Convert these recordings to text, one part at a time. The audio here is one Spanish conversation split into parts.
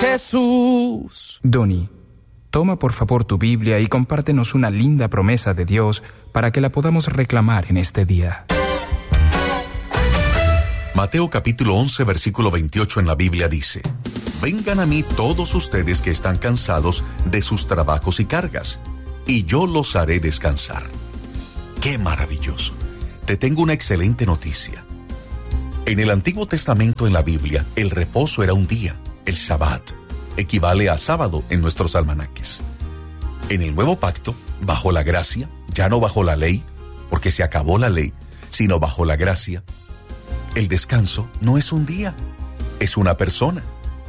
Jesús. Donny, toma por favor tu Biblia y compártenos una linda promesa de Dios para que la podamos reclamar en este día. Mateo capítulo 11, versículo 28 en la Biblia dice: Vengan a mí todos ustedes que están cansados de sus trabajos y cargas, y yo los haré descansar. ¡Qué maravilloso! Te tengo una excelente noticia. En el Antiguo Testamento, en la Biblia, el reposo era un día, el Shabbat. Equivale a sábado en nuestros almanaques. En el Nuevo Pacto, bajo la gracia, ya no bajo la ley, porque se acabó la ley, sino bajo la gracia, el descanso no es un día, es una persona.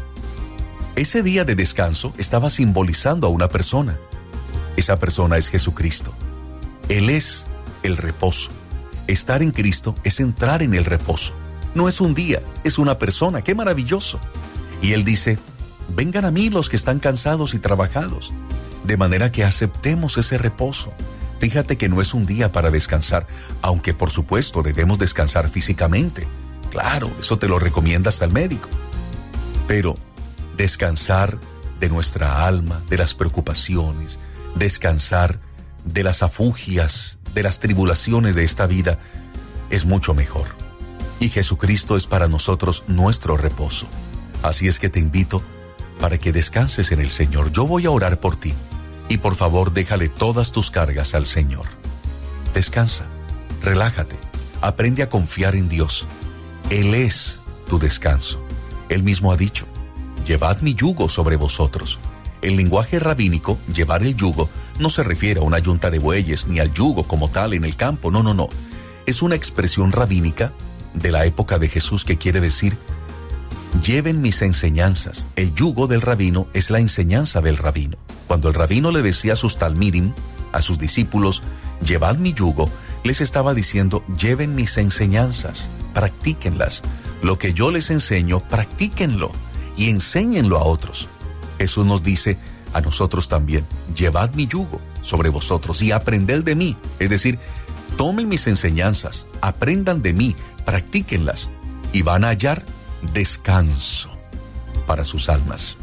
Ese día de descanso estaba simbolizando a una persona. Esa persona es Jesucristo. Él es el reposo. Estar en Cristo es entrar en el reposo. No es un día, es una persona. ¡Qué maravilloso! Y Él dice: vengan a mí los que están cansados y trabajados, de manera que aceptemos ese reposo. Fíjate que no es un día para descansar, aunque por supuesto debemos descansar físicamente. Claro, eso te lo recomienda hasta el médico. Pero descansar de nuestra alma, de las preocupaciones, descansar de las afugias, de las tribulaciones de esta vida, es mucho mejor. Y Jesucristo es para nosotros nuestro reposo. Así es que te invito para que descanses en el Señor. Yo voy a orar por ti y por favor déjale todas tus cargas al Señor. Descansa, relájate, aprende a confiar en Dios. Él es tu descanso. Él mismo ha dicho: llevad mi yugo sobre vosotros. El lenguaje rabínico, llevar el yugo, no se refiere a una yunta de bueyes ni al yugo como tal en el campo, no. Es una expresión rabínica de la época de Jesús que quiere decir: lleven mis enseñanzas. El yugo del rabino es la enseñanza del rabino. Cuando el rabino le decía a sus talmidim, a sus discípulos, llevad mi yugo, les estaba diciendo: lleven mis enseñanzas, practíquenlas. Lo que yo les enseño, practíquenlo y enséñenlo a otros. Jesús nos dice a nosotros también: llevad mi yugo sobre vosotros y aprended de mí. Es decir, tomen mis enseñanzas, aprendan de mí, practíquenlas y van a hallar descanso para sus almas.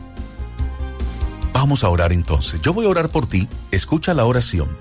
Vamos a orar entonces. Yo voy a orar por ti. Escucha la oración.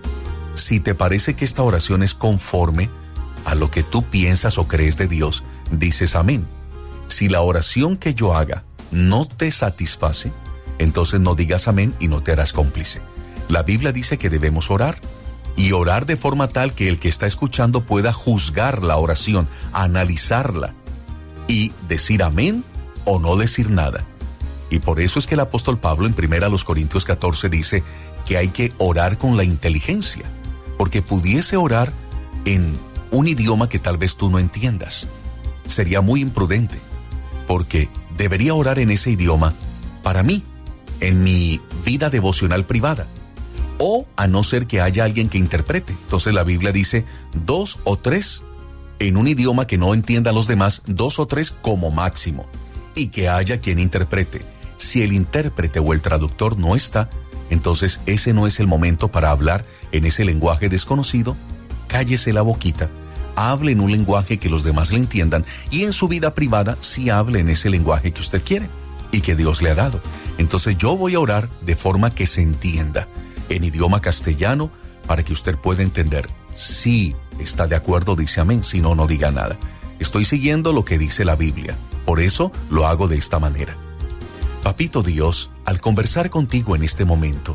Si te parece que esta oración es conforme a lo que tú piensas o crees de Dios, dices amén. Si la oración que yo haga no te satisface, entonces no digas amén y no te harás cómplice. La Biblia dice que debemos orar, y orar de forma tal que el que está escuchando pueda juzgar la oración, analizarla y decir amén o no decir nada. Y por eso es que el apóstol Pablo en 1 Corintios 14 dice que hay que orar con la inteligencia, porque pudiese orar en un idioma que tal vez tú no entiendas. Sería muy imprudente, porque debería orar en ese idioma para mí, en mi vida devocional privada, o a no ser que haya alguien que interprete. Entonces la Biblia dice 2 o 3 en un idioma que no entiendan los demás, 2 o 3 como máximo, y que haya quien interprete. Si el intérprete o el traductor no está, entonces ese no es el momento para hablar en ese lenguaje desconocido. Cállese la boquita, hable en un lenguaje que los demás le entiendan, y en su vida privada sí hable en ese lenguaje que usted quiere y que Dios le ha dado. Entonces yo voy a orar de forma que se entienda en idioma castellano para que usted pueda entender. Si está de acuerdo, dice amén. Si no, no diga nada. Estoy siguiendo lo que dice la Biblia. Por eso lo hago de esta manera. Papito Dios, al conversar contigo en este momento,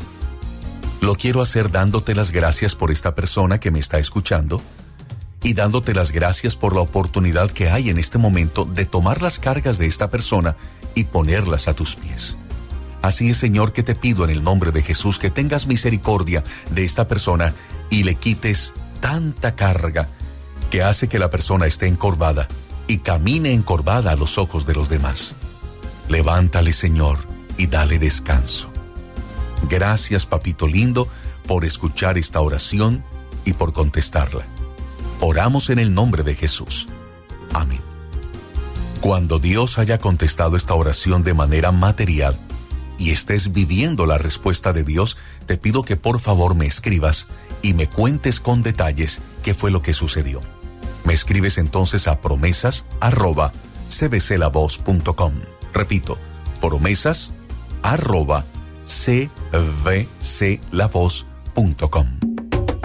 lo quiero hacer dándote las gracias por esta persona que me está escuchando y dándote las gracias por la oportunidad que hay en este momento de tomar las cargas de esta persona y ponerlas a tus pies. Así es, Señor, que te pido en el nombre de Jesús que tengas misericordia de esta persona y le quites tanta carga que hace que la persona esté encorvada y camine encorvada a los ojos de los demás. Levántale, Señor, y dale descanso. Gracias, papito lindo, por escuchar esta oración y por contestarla. Oramos en el nombre de Jesús. Amén. Cuando Dios haya contestado esta oración de manera material y estés viviendo la respuesta de Dios, te pido que por favor me escribas y me cuentes con detalles qué fue lo que sucedió. Me escribes entonces a promesas@cbclavoz.com. Repito, promesas@cbclavoz.com.